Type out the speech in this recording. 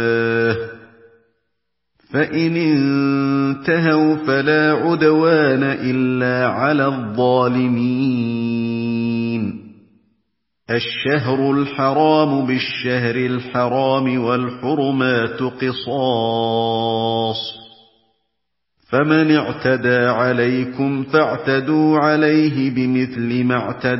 فإن انتهوا فلا عدوان إلا على الظالمين. الشهر الحرام بالشهر الحرام والحرمات قصاص، فمن اعتدى عليكم فاعتدوا عليه بمثل ما اعتدى